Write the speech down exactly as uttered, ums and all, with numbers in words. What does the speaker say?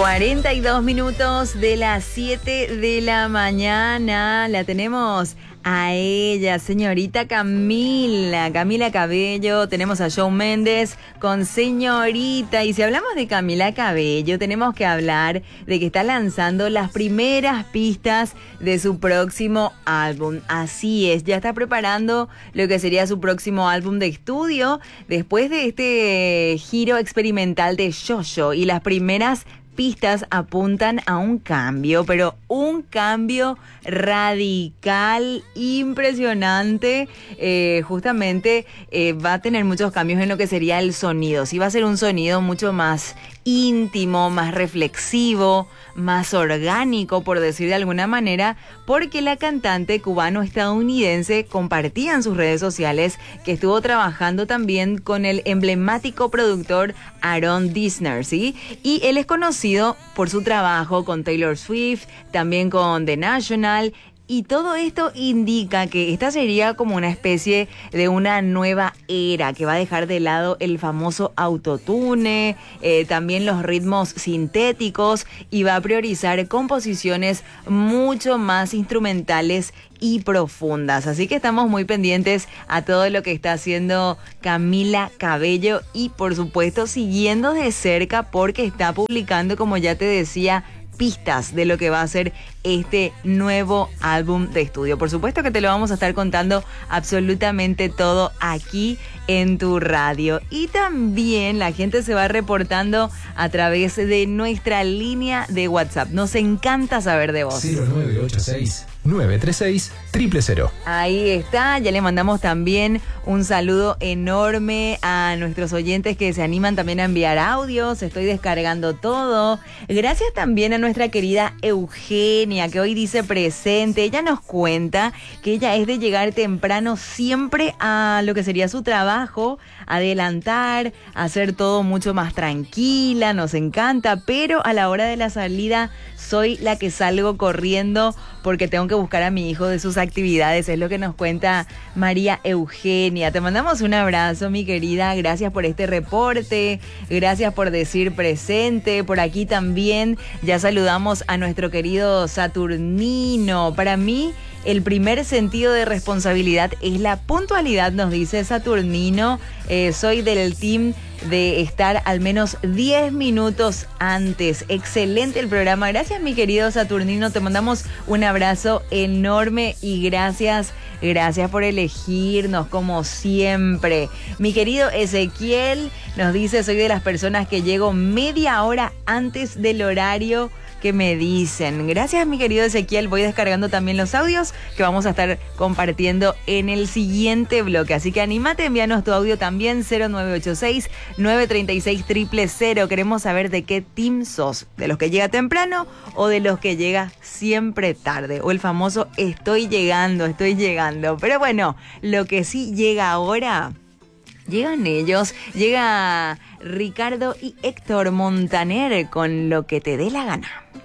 cuarenta y dos minutos de las siete de la mañana. La tenemos a ella, señorita Camila, Camila Cabello. Tenemos a Shawn Mendes con señorita. Y si hablamos de Camila Cabello, tenemos que hablar de que está lanzando las primeras pistas de su próximo álbum. Así es, ya está preparando lo que sería su próximo álbum de estudio después de este giro experimental de JoJo, y las primeras pistas apuntan a un cambio, pero un cambio radical, impresionante. Eh, justamente eh, va a tener muchos cambios en lo que sería el sonido. Sí, va a ser un sonido mucho más íntimo, más reflexivo, más orgánico, por decir de alguna manera, porque la cantante cubano-estadounidense compartía en sus redes sociales que estuvo trabajando también con el emblemático productor Aaron Dessner, ¿sí? Y él es conocido por su trabajo con Taylor Swift, también con The National. Y todo esto indica que esta sería como una especie de una nueva era que va a dejar de lado el famoso autotune, eh, también los ritmos sintéticos, y va a priorizar composiciones mucho más instrumentales y profundas. Así que estamos muy pendientes a todo lo que está haciendo Camila Cabello, y por supuesto siguiendo de cerca porque está publicando, como ya te decía, pistas de lo que va a ser este nuevo álbum de estudio. Por supuesto que te lo vamos a estar contando absolutamente todo aquí en tu radio. Y también la gente se va reportando a través de nuestra línea de WhatsApp. Nos encanta saber de vos. cero nueve ocho seis, nueve tres seis, cero cero cero. Ahí está, ya le mandamos también un saludo enorme a nuestros oyentes que se animan también a enviar audios. Estoy descargando todo. Gracias también a nuestra querida Eugenia, que hoy dice presente. Ella nos cuenta que ella es de llegar temprano siempre a lo que sería su trabajo, adelantar, hacer todo mucho más tranquila, nos encanta, pero a la hora de la salida soy la que salgo corriendo porque tengo que buscar a mi hijo de sus actividades. Es lo que nos cuenta María Eugenia. Te mandamos un abrazo, mi querida. Gracias por este reporte. Gracias por decir presente. Por aquí también ya saludamos a nuestro querido Saturnino. Para mí, el primer sentido de responsabilidad es la puntualidad, nos dice Saturnino. Eh, soy del team de estar al menos diez minutos antes. Excelente el programa. Gracias, mi querido Saturnino. Te mandamos un abrazo enorme y gracias, gracias por elegirnos como siempre. Mi querido Ezequiel nos dice, soy de las personas que llego media hora antes del horario que me dicen. Gracias, mi querido Ezequiel. Voy descargando también los audios que vamos a estar compartiendo en el siguiente bloque. Así que anímate, envíanos tu audio también, cero nueve ocho seis, nueve tres seis, cero cero cero. Queremos saber de qué team sos, de los que llega temprano o de los que llega siempre tarde, o el famoso estoy llegando, estoy llegando. Pero bueno, lo que sí llega ahora, llegan ellos, llega Ricardo y Héctor Montaner con Lo que te dé la gana.